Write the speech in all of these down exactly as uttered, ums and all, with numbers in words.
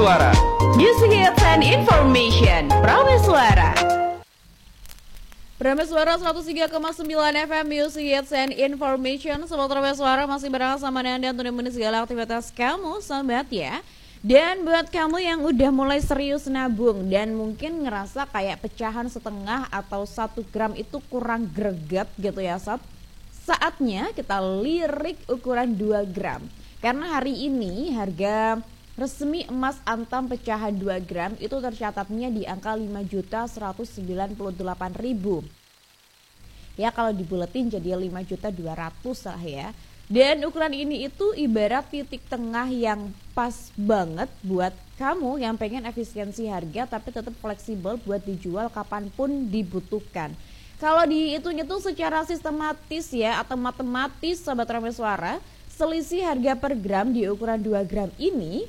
Prameswara. Music hits and information. Prameswara. Prameswara seratus tiga koma sembilan F M, Music hits and information. Sobat Prameswara masih bersama Anda untuk nemenin segala aktivitas kamu, sobat ya. Dan buat kamu yang udah mulai serius nabung dan mungkin ngerasa kayak pecahan setengah atau satu gram itu kurang greget gitu ya sob, saatnya kita lirik ukuran dua gram. Karena hari ini harga resmi emas antam pecahan dua gram itu tercatatnya di angka lima juta seratus sembilan puluh delapan ribu. Ya kalau dibuletin jadi lima juta dua ratus lah ya. Dan ukuran ini itu ibarat titik tengah yang pas banget buat kamu yang pengen efisiensi harga tapi tetap fleksibel buat dijual kapanpun dibutuhkan. Kalau dihitung-hitung secara sistematis ya atau matematis sobat Prameswara, selisih harga per gram di ukuran dua gram ini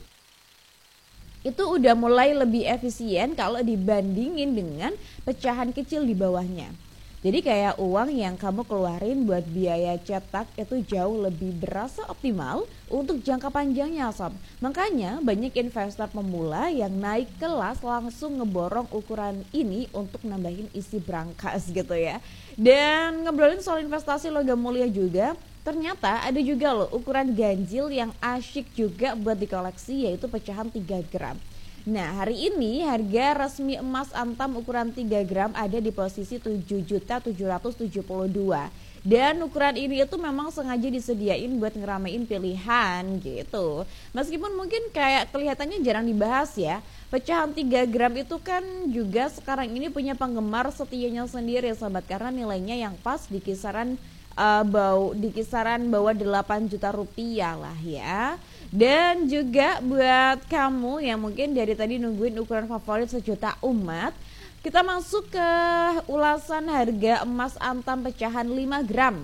itu udah mulai lebih efisien kalau dibandingin dengan pecahan kecil di bawahnya. Jadi kayak uang yang kamu keluarin buat biaya cetak itu jauh lebih berasa optimal untuk jangka panjangnya sob. Makanya banyak investor pemula yang naik kelas langsung ngeborong ukuran ini untuk nambahin isi brankas gitu ya. Dan ngobrolin soal investasi logam mulia juga, ternyata ada juga loh ukuran ganjil yang asyik juga buat dikoleksi, yaitu pecahan tiga gram. Nah hari ini harga resmi emas antam ukuran tiga gram ada di posisi tujuh juta tujuh ratus tujuh puluh dua. Dan ukuran ini itu memang sengaja disediain buat ngeramein pilihan gitu. Meskipun mungkin kayak kelihatannya jarang dibahas ya, pecahan tiga gram itu kan juga sekarang ini punya penggemar setianya sendiri sobat, karena nilainya yang pas di kisaran Uh, bau di kisaran bawah delapan juta rupiah lah ya. Dan juga buat kamu yang mungkin dari tadi nungguin ukuran favorit sejuta umat, kita masuk ke ulasan harga emas antam pecahan lima gram.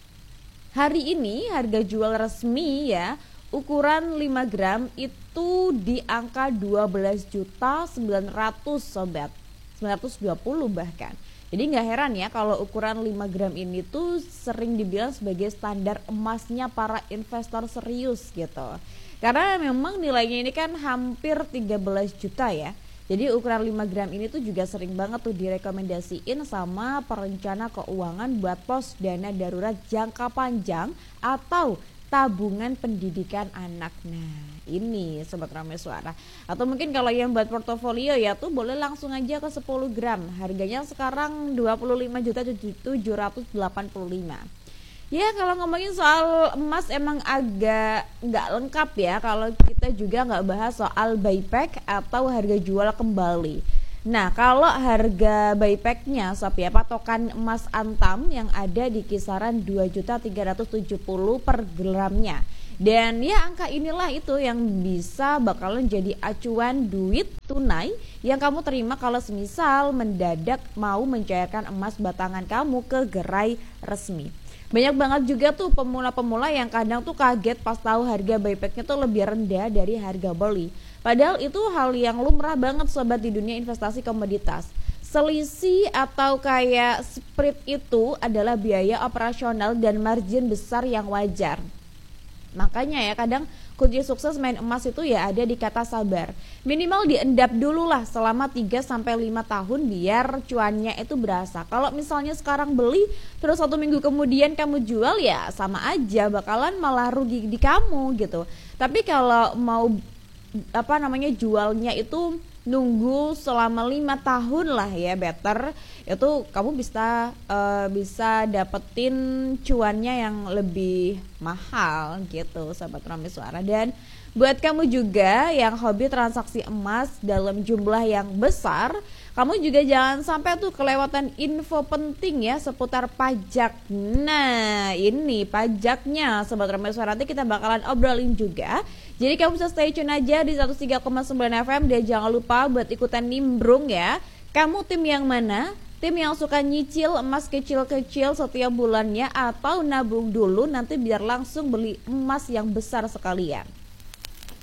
Hari ini harga jual resmi ya ukuran lima gram itu di angka dua belas juta sembilan ratus sobat, sembilan ratus dua puluh bahkan. Jadi gak heran ya kalau ukuran lima gram ini tuh sering dibilang sebagai standar emasnya para investor serius gitu. Karena memang nilainya ini kan hampir tiga belas juta ya. Jadi ukuran lima gram ini tuh juga sering banget tuh direkomendasiin sama perencana keuangan buat pos dana darurat jangka panjang atau tabungan pendidikan anak. Nah ini sobat Prameswara. Atau mungkin kalau yang buat portofolio ya tuh boleh langsung aja ke sepuluh gram. Harganya sekarang dua puluh lima juta tujuh ratus delapan puluh lima. Ya kalau ngomongin soal emas emang agak nggak lengkap ya kalau kita juga nggak bahas soal buyback atau harga jual kembali. Nah kalau harga buybacknya sob ya, patokan emas antam yang ada di kisaran dua juta tiga ratus tujuh puluh per gramnya. Dan ya angka inilah itu yang bisa bakalan jadi acuan duit tunai yang kamu terima kalau semisal mendadak mau mencairkan emas batangan kamu ke gerai resmi. Banyak banget juga tuh pemula-pemula yang kadang tuh kaget pas tahu harga buybacknya tuh lebih rendah dari harga beli. Padahal itu hal yang lumrah banget sobat di dunia investasi komoditas. Selisih atau kayak spread itu adalah biaya operasional dan margin besar yang wajar. Makanya ya kadang kunci sukses main emas itu ya ada di kata sabar. Minimal diendap dulu lah selama tiga sampai lima tahun biar cuannya itu berasa. Kalau misalnya sekarang beli terus satu minggu kemudian kamu jual ya sama aja bakalan malah rugi di kamu gitu. Tapi kalau mau apa namanya jualnya itu nunggu selama lima tahun lah ya better, itu kamu bisa uh, bisa dapetin cuannya yang lebih mahal gitu sahabat Prameswara. Dan buat kamu juga yang hobi transaksi emas dalam jumlah yang besar, kamu juga jangan sampai tuh kelewatan info penting ya seputar pajak. Nah ini pajaknya sahabat Prameswara, nanti kita bakalan obrolin juga. Jadi kamu bisa stay tune aja di seratus tiga koma sembilan F M dan jangan lupa buat ikutan nimbrung ya. Kamu tim yang mana? Tim yang suka nyicil emas kecil-kecil setiap bulannya atau nabung dulu nanti biar langsung beli emas yang besar sekalian?